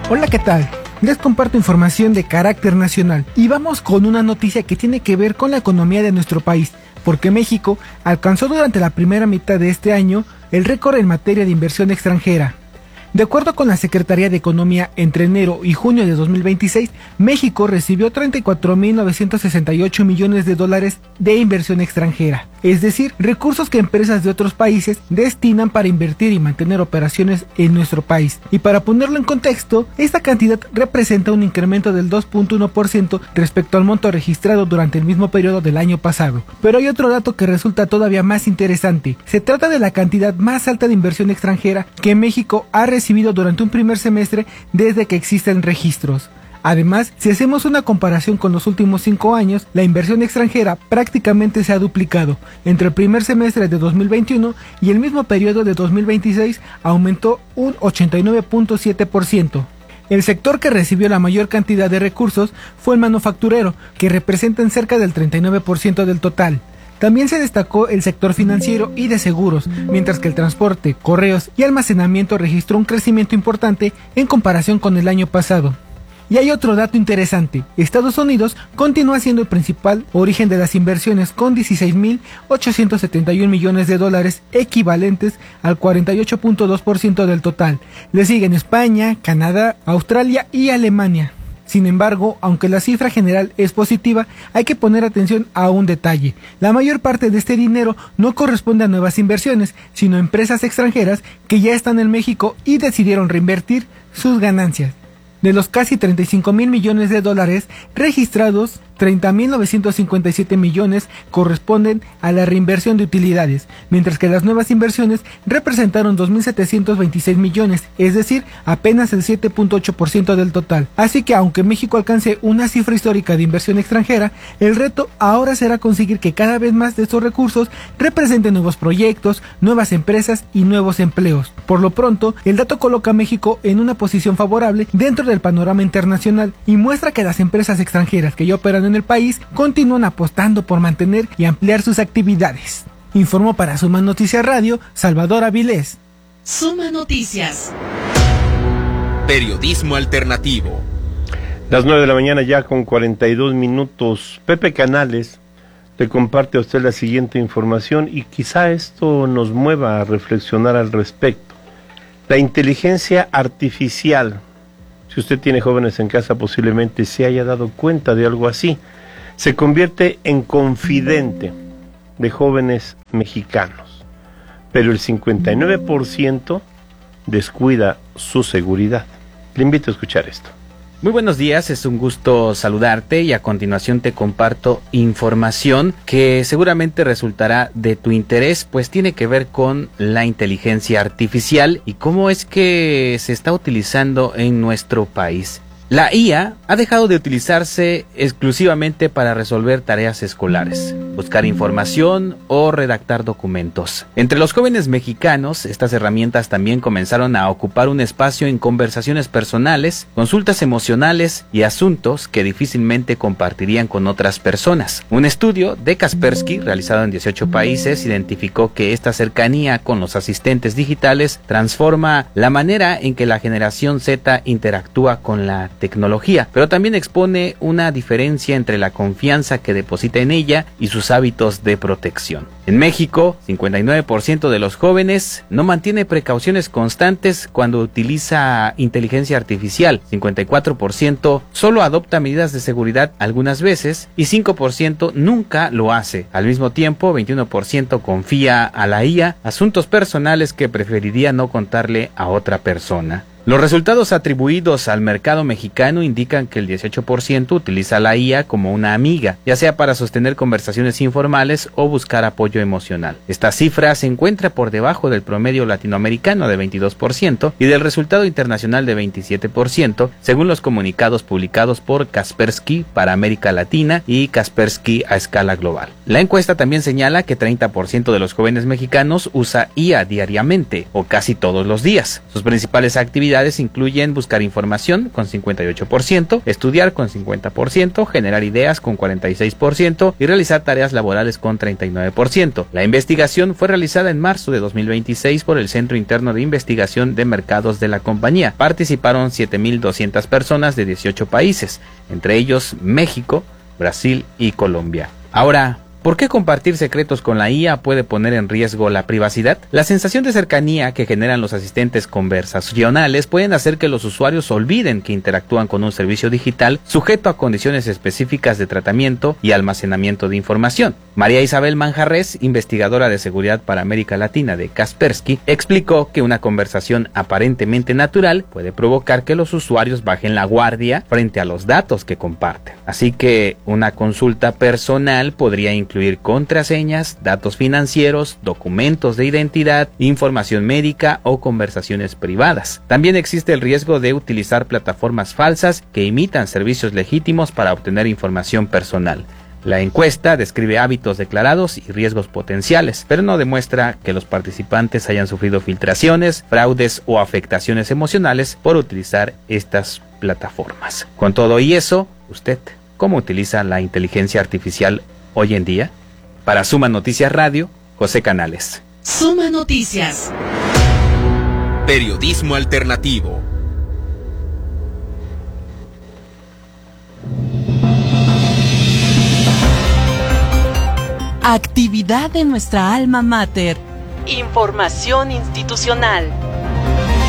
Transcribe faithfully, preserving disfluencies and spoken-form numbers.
Hola, ¿qué tal? Les comparto información de carácter nacional y vamos con una noticia que tiene que ver con la economía de nuestro país, porque México alcanzó durante la primera mitad de este año el récord en materia de inversión extranjera. De acuerdo con la Secretaría de Economía, entre enero y junio de dos mil veintiséis, México recibió treinta y cuatro mil novecientos sesenta y ocho millones de dólares de inversión extranjera, es decir, recursos que empresas de otros países destinan para invertir y mantener operaciones en nuestro país. Y para ponerlo en contexto, esta cantidad representa un incremento del dos punto uno por ciento respecto al monto registrado durante el mismo periodo del año pasado. Pero hay otro dato que resulta todavía más interesante. Se trata de la cantidad más alta de inversión extranjera que México ha recibido recibido durante un primer semestre desde que existen registros. Además, si hacemos una comparación con los últimos cinco años, la inversión extranjera prácticamente se ha duplicado. Entre el primer semestre de dos mil veintiuno y el mismo periodo de dos mil veintiséis aumentó un ochenta y nueve punto siete por ciento. El sector que recibió la mayor cantidad de recursos fue el manufacturero, que representan cerca del treinta y nueve por ciento del total. También se destacó el sector financiero y de seguros, mientras que el transporte, correos y almacenamiento registró un crecimiento importante en comparación con el año pasado. Y hay otro dato interesante: Estados Unidos continúa siendo el principal origen de las inversiones con dieciséis mil ochocientos setenta y un millones de dólares, equivalentes al cuarenta y ocho punto dos por ciento del total. Le siguen España, Canadá, Australia y Alemania. Sin embargo, aunque la cifra general es positiva, hay que poner atención a un detalle. La mayor parte de este dinero no corresponde a nuevas inversiones, sino a empresas extranjeras que ya están en México y decidieron reinvertir sus ganancias. De los casi treinta y cinco mil millones de dólares registrados, treinta mil novecientos cincuenta y siete millones corresponden a la reinversión de utilidades, mientras que las nuevas inversiones representaron dos mil setecientos veintiséis millones, es decir, apenas el siete punto ocho por ciento del total. Así que aunque México alcance una cifra histórica de inversión extranjera, el reto ahora será conseguir que cada vez más de estos recursos representen nuevos proyectos, nuevas empresas y nuevos empleos. Por lo pronto, el dato coloca a México en una posición favorable dentro del panorama internacional y muestra que las empresas extranjeras que ya operan en el país continúan apostando por mantener y ampliar sus actividades. Informó para Suma Noticias Radio, Salvador Avilés. Suma Noticias. Periodismo alternativo. Las nueve de la mañana ya con cuarenta y dos minutos. Pepe Canales le comparte a usted la siguiente información y quizá esto nos mueva a reflexionar al respecto. La inteligencia artificial. Si usted tiene jóvenes en casa, posiblemente se haya dado cuenta de algo así. Se convierte en confidente de jóvenes mexicanos, pero el cincuenta y nueve por ciento descuida su seguridad. Le invito a escuchar esto. Muy buenos días, es un gusto saludarte y a continuación te comparto información que seguramente resultará de tu interés, pues tiene que ver con la inteligencia artificial y cómo es que se está utilizando en nuestro país. La I A ha dejado de utilizarse exclusivamente para resolver tareas escolares, buscar información o redactar documentos. Entre los jóvenes mexicanos, estas herramientas también comenzaron a ocupar un espacio en conversaciones personales, consultas emocionales y asuntos que difícilmente compartirían con otras personas. Un estudio de Kaspersky, realizado en dieciocho países, identificó que esta cercanía con los asistentes digitales transforma la manera en que la generación Z interactúa con la tecnología, pero también expone una diferencia entre la confianza que deposita en ella y sus hábitos de protección. En México, cincuenta y nueve por ciento de los jóvenes no mantiene precauciones constantes cuando utiliza inteligencia artificial, cincuenta y cuatro por ciento solo adopta medidas de seguridad algunas veces y cinco por ciento nunca lo hace. Al mismo tiempo, veintiuno por ciento confía a la I A asuntos personales que preferiría no contarle a otra persona. Los resultados atribuidos al mercado mexicano indican que el dieciocho por ciento utiliza la I A como una amiga, ya sea para sostener conversaciones informales o buscar apoyo emocional. Esta cifra se encuentra por debajo del promedio latinoamericano de veintidós por ciento y del resultado internacional de veintisiete por ciento, según los comunicados publicados por Kaspersky para América Latina y Kaspersky a escala global. La encuesta también señala que treinta por ciento de los jóvenes mexicanos usa I A diariamente o casi todos los días. Sus principales actividades actividades incluyen buscar información con cincuenta y ocho por ciento, estudiar con cincuenta por ciento, generar ideas con cuarenta y seis por ciento y realizar tareas laborales con treinta y nueve por ciento. La investigación fue realizada en marzo de dos mil veintiséis por el Centro Interno de Investigación de Mercados de la compañía. Participaron siete mil doscientas personas de dieciocho países, entre ellos México, Brasil y Colombia. Ahora, ¿por qué compartir secretos con la I A puede poner en riesgo la privacidad? La sensación de cercanía que generan los asistentes conversacionales pueden hacer que los usuarios olviden que interactúan con un servicio digital sujeto a condiciones específicas de tratamiento y almacenamiento de información. María Isabel Manjarres, investigadora de seguridad para América Latina de Kaspersky, explicó que una conversación aparentemente natural puede provocar que los usuarios bajen la guardia frente a los datos que comparten. Así que una consulta personal podría incluir incluir contraseñas, datos financieros, documentos de identidad, información médica o conversaciones privadas. También existe el riesgo de utilizar plataformas falsas que imitan servicios legítimos para obtener información personal. La encuesta describe hábitos declarados y riesgos potenciales, pero no demuestra que los participantes hayan sufrido filtraciones, fraudes o afectaciones emocionales por utilizar estas plataformas. Con todo y eso, ¿usted cómo utiliza la inteligencia artificial hoy en día? Para Suma Noticias Radio, José Canales. Suma Noticias. Periodismo alternativo. Actividad de nuestra alma mater. Información institucional.